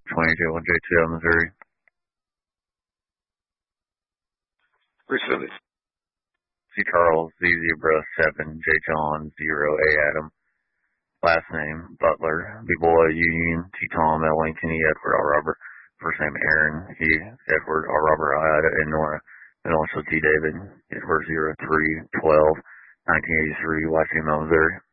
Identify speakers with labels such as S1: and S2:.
S1: 22 on J2 Missouri.
S2: Receive.
S1: C. Charles, Z Zebra, 7, J John, 0, A Adam. Last name, Butler, B Boy, Union, T Tom, L Lincoln, E Edward, R Robert. First name, Aaron, E Edward, R Robert, I Ada, and Nora. And also T David, Edward, 03, 12, 1983, White Female, Missouri.